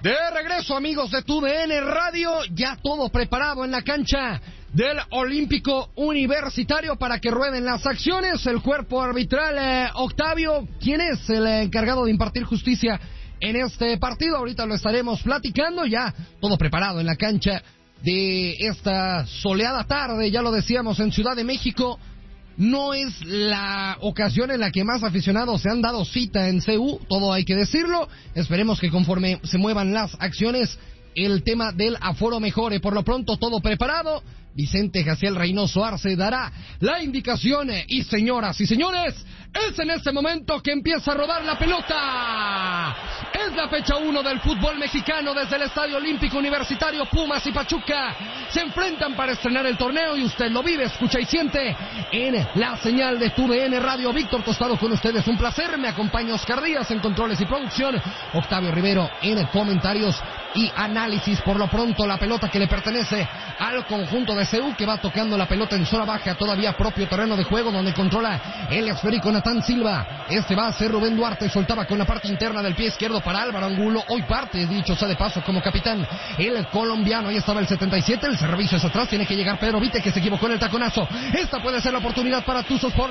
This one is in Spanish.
De regreso, amigos de TUDN Radio, ya todo preparado en la cancha del Olímpico Universitario para que rueden las acciones. El cuerpo arbitral, Octavio, ¿quién es el encargado de impartir justicia en este partido? Ahorita lo estaremos platicando, ya todo preparado en la cancha de esta soleada tarde, ya lo decíamos, en Ciudad de México. No es la ocasión en la que más aficionados se han dado cita en CU, todo hay que decirlo. Esperemos que conforme se muevan las acciones, el tema del aforo mejore. Por lo pronto, todo preparado. Vicente Jaciel Reynoso Arce dará la indicación. Y señoras y señores, es en este momento que empieza a rodar la pelota. Es la fecha 1 del fútbol mexicano desde el Estadio Olímpico Universitario. Pumas y Pachuca se enfrentan para estrenar el torneo y usted lo vive, escucha y siente en la señal de TUDN Radio. Víctor Tostado con ustedes, un placer. Me acompaña Oscar Díaz en controles y producción, Octavio Rivero en comentarios y análisis. Por lo pronto, la pelota que le pertenece al conjunto de CU, que va tocando la pelota en zona baja, todavía propio terreno de juego, donde controla el esférico Natán Silva. Este va a ser Rubén Duarte, soltaba con la parte interna del pie izquierdo para Álvaro Angulo, hoy parte, dicho sea de paso, como capitán el colombiano. Ahí estaba el 77, el servicio es atrás, tiene que llegar Pedro Vite, que se equivocó en el taconazo. Esta puede ser la oportunidad para Tuzos por